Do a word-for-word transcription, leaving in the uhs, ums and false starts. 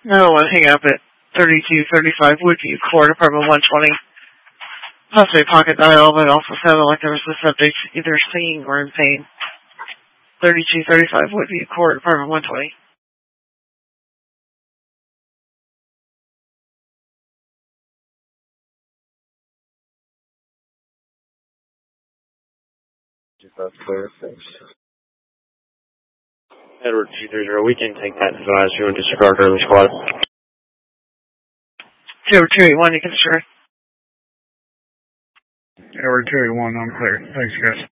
No one hang up at thirty-two thirty-five Woodview Court, apartment one twenty. Possibly pocket dial, but also sounded like there was the subject either singing or in pain. thirty-two thirty-five Woodview Court, apartment one twenty. That's clear. Thanks. Edward two three zero, we can take that advice. You want to disregard early squad. Edward two eight one, you can disregard. Edward two eight one, I'm clear. Thanks, guys.